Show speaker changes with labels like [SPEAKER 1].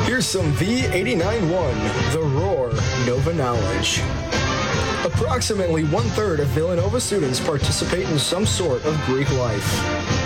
[SPEAKER 1] Here's some V89.1, The Roar, Nova Knowledge. Approximately 1/3 of Villanova students participate in some sort of Greek life.